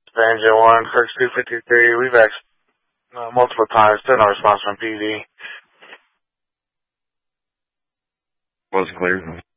Engine 1, Kirk's 253. We've asked multiple times, still no response from PD. Wasn't clear.